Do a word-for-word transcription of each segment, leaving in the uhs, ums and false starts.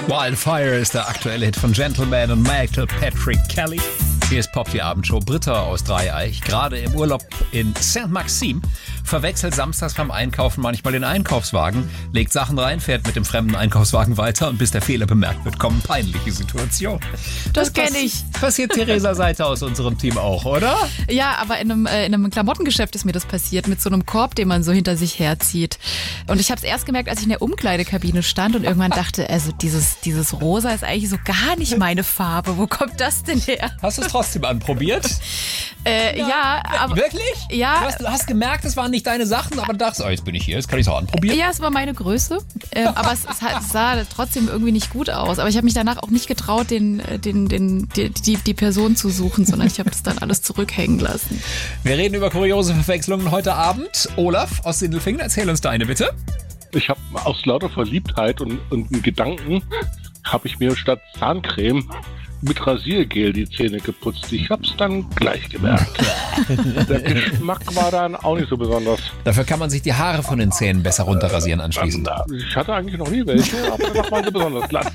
Wildfire ist der aktuelle Hit von Gentleman und Michael Patrick Kelly. Hier ist Pop, die Abendshow. Britta aus Dreieich, gerade im Urlaub in Saint-Maxime, verwechselt samstags beim Einkaufen manchmal den Einkaufswagen, legt Sachen rein, fährt mit dem fremden Einkaufswagen weiter und bis der Fehler bemerkt wird, kommen peinliche Situationen. Das, das kenne ich. Passiert Theresa Seiter aus unserem Team auch, oder? Ja, aber in einem, äh, in einem Klamottengeschäft ist mir das passiert, mit so einem Korb, den man so hinter sich herzieht. Und ich habe es erst gemerkt, als ich in der Umkleidekabine stand und irgendwann dachte, also dieses, dieses Rosa ist eigentlich so gar nicht meine Farbe. Wo kommt das denn her? Hast du es trotzdem anprobiert? Äh, ja. ja, aber... Wirklich? Ja. Du hast, du hast gemerkt, es waren nicht deine Sachen, aber du dachtest, oh, jetzt bin ich hier, jetzt kann ich es auch anprobieren. Ja, es war meine Größe, äh, aber es, es sah trotzdem irgendwie nicht gut aus. Aber ich habe mich danach auch nicht getraut, den, den, den, die, die, die Person zu suchen, sondern ich habe das dann alles zurückhängen lassen. Wir reden über kuriose Verwechslungen heute Abend. Olaf aus Sindelfingen, erzähl uns deine bitte. Ich habe aus lauter Verliebtheit und, und einen Gedanken, habe ich mir statt Zahncreme mit Rasiergel die Zähne geputzt. Ich hab's dann gleich gemerkt. Der Geschmack war dann auch nicht so besonders. Dafür kann man sich die Haare von den Zähnen besser runterrasieren anschließend. Ich hatte eigentlich noch nie welche, aber danach waren sie besonders glatt.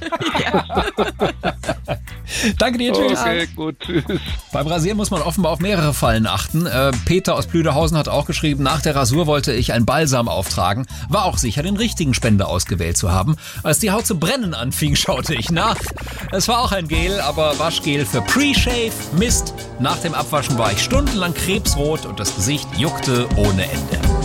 Danke dir, tschüss. Okay, gut, tschüss. Beim Rasieren muss man offenbar auf mehrere Fallen achten. Äh, Peter aus Blüderhausen hat auch geschrieben, nach der Rasur wollte ich ein Balsam auftragen. War auch sicher, den richtigen Spender ausgewählt zu haben. Als die Haut zu brennen anfing, schaute ich nach. Es war auch ein Gel, aber Waschgel für Pre-Shave. Mist. Nach dem Abwaschen war ich stundenlang krebsrot und das Gesicht juckte ohne Ende.